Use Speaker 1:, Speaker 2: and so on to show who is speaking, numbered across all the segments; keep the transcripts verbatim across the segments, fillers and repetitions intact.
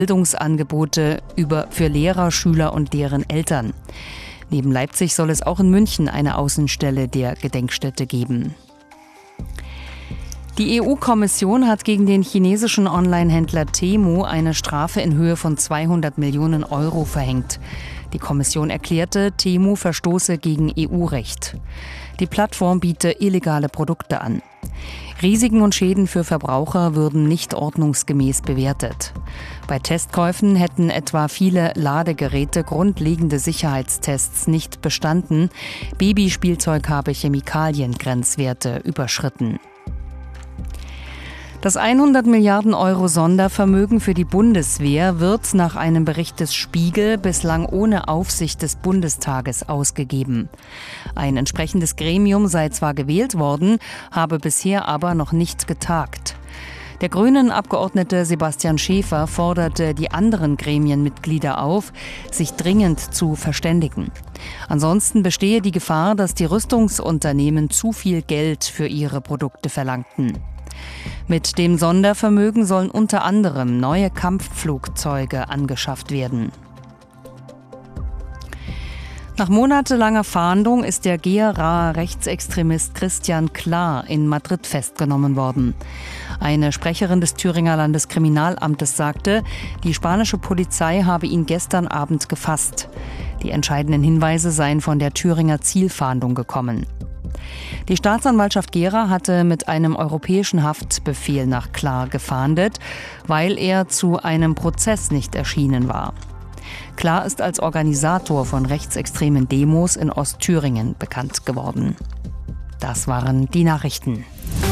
Speaker 1: Bildungsangebote über für Lehrer, Schüler und deren Eltern. Neben Leipzig soll es auch in München eine Außenstelle der Gedenkstätte geben. Die E U-Kommission hat gegen den chinesischen Online-Händler Temu eine Strafe in Höhe von zweihundert Millionen Euro verhängt. Die Kommission erklärte, Temu verstoße gegen E U-Recht. Die Plattform biete illegale Produkte an. Risiken und Schäden für Verbraucher würden nicht ordnungsgemäß bewertet. Bei Testkäufen hätten etwa viele Ladegeräte grundlegende Sicherheitstests nicht bestanden. Babyspielzeug habe Chemikaliengrenzwerte überschritten. Das hundert Milliarden Euro Sondervermögen für die Bundeswehr wird nach einem Bericht des Spiegel bislang ohne Aufsicht des Bundestages ausgegeben. Ein entsprechendes Gremium sei zwar gewählt worden, habe bisher aber noch nicht getagt. Der Grünen-Abgeordnete Sebastian Schäfer forderte die anderen Gremienmitglieder auf, sich dringend zu verständigen. Ansonsten bestehe die Gefahr, dass die Rüstungsunternehmen zu viel Geld für ihre Produkte verlangten. Mit dem Sondervermögen sollen unter anderem neue Kampfflugzeuge angeschafft werden. Nach monatelanger Fahndung ist der Geraer Rechtsextremist Christian Klar in Madrid festgenommen worden. Eine Sprecherin des Thüringer Landeskriminalamtes sagte, die spanische Polizei habe ihn gestern Abend gefasst. Die entscheidenden Hinweise seien von der Thüringer Zielfahndung gekommen. Die Staatsanwaltschaft Gera hatte mit einem europäischen Haftbefehl nach Klar gefahndet, weil er zu einem Prozess nicht erschienen war. Klar ist als Organisator von rechtsextremen Demos in Ostthüringen bekannt geworden. Das waren die Nachrichten.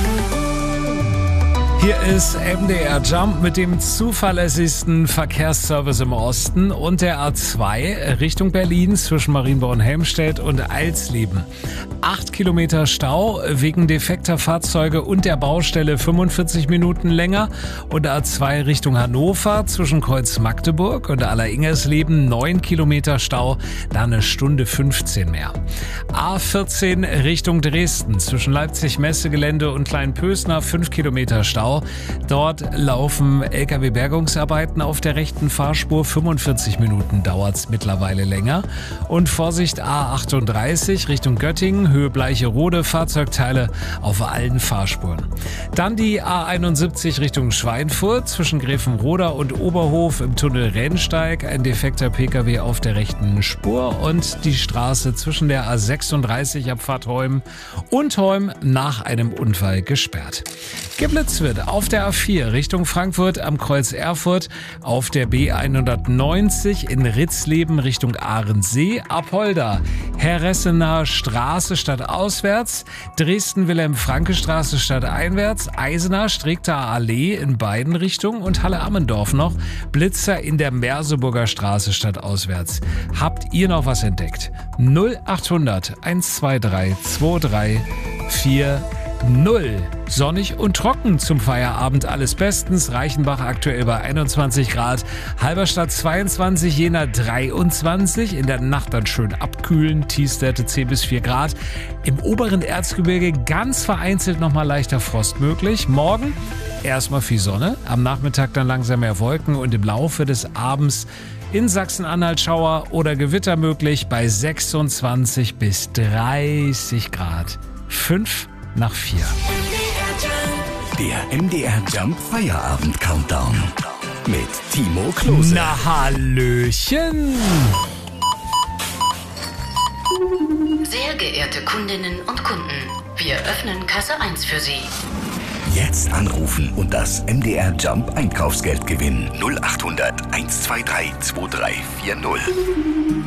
Speaker 2: Hier ist M D R Jump mit dem zuverlässigsten Verkehrsservice im Osten und der A zwei Richtung Berlin zwischen Marienborn und Helmstedt und Alsleben. Acht Kilometer Stau wegen defekter Fahrzeuge und der Baustelle fünfundvierzig Minuten länger und A zwei Richtung Hannover zwischen Kreuz Magdeburg und Alleringsersleben neun Kilometer Stau, da eine Stunde fünfzehn mehr. A vierzehn Richtung Dresden zwischen Leipzig Messegelände und Kleinpösner fünf Kilometer Stau. Dort laufen L K W-Bergungsarbeiten auf der rechten Fahrspur. fünfundvierzig Minuten dauert es mittlerweile länger. Und Vorsicht A achtunddreißig Richtung Göttingen, Höhe Bleicherode, Fahrzeugteile auf allen Fahrspuren. Dann die A einundsiebzig Richtung Schweinfurt zwischen Grevenroda und Oberhof im Tunnel Rennsteig. Ein defekter Pkw auf der rechten Spur und die Straße zwischen der A sechsunddreißig Abfahrt Heum und Heum nach einem Unfall gesperrt. Geblitzt wird auf der A vier Richtung Frankfurt am Kreuz Erfurt, auf der B hundertneunzig in Ritzleben Richtung Ahrensee, Apolda, Herressener Straße stadtauswärts, Dresden-Wilhelm-Franke-Straße stadteinwärts, Eisener Stregter Allee in beiden Richtungen und Halle-Ammendorf noch, Blitzer in der Merseburger Straße stadtauswärts. Habt ihr noch was entdeckt? null achthundert hundertzweiundzwanzig drei vier null. Sonnig und trocken zum Feierabend, alles bestens. Reichenbach aktuell bei einundzwanzig Grad, Halberstadt zweiundzwanzig, Jena dreiundzwanzig. In der Nacht dann schön abkühlen, Tiefstwerte zehn bis vier Grad. Im oberen Erzgebirge ganz vereinzelt nochmal leichter Frost möglich. Morgen erstmal viel Sonne, am Nachmittag dann langsam mehr Wolken und im Laufe des Abends in Sachsen-Anhalt Schauer oder Gewitter möglich bei sechsundzwanzig bis dreißig Grad. fünf nach vier.
Speaker 3: Der M D R Jump Feierabend Countdown mit Timo Klose.
Speaker 2: Na hallöchen!
Speaker 4: Sehr geehrte Kundinnen und Kunden, wir öffnen Kasse eins für Sie.
Speaker 3: Jetzt anrufen und das M D R Jump Einkaufsgeld gewinnen. null achthundert hundertzweiundzwanzig drei vier null.